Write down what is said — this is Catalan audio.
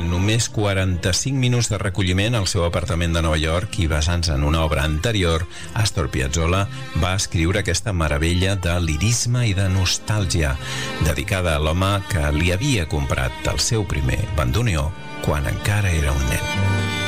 En només 45 minuts de recolliment al seu apartament de Nova York i basant-se en una obra anterior, Astor Piazzolla va escriure aquesta meravella de lirisme i de nostàlgia, dedicada a l'home que li havia comprat el seu primer bandoneó quan encara era un nen.